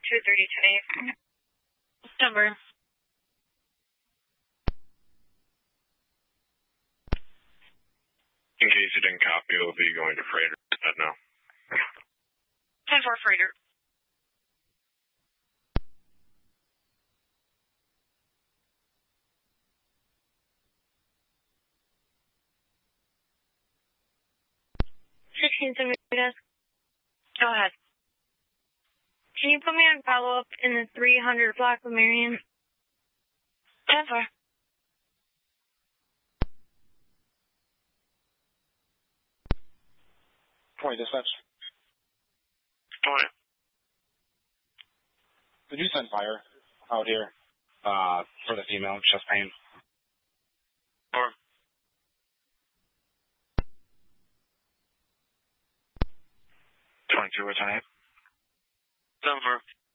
230 Number. In case you didn't copy, it'll be going to freighter now. 10-4 freighter. Go ahead. Can you put me on follow-up in the 300 block of Marion? 10-4. Point dispatch. Point. Did you send fire out here for the female chest pain? Or 22, what's her name? 10-4.